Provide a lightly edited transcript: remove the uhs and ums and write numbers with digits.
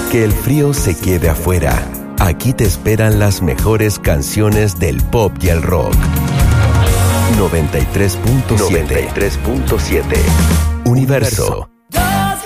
Que el frío se quede afuera. Aquí te esperan las mejores canciones del pop y el rock. 93.7. Universo.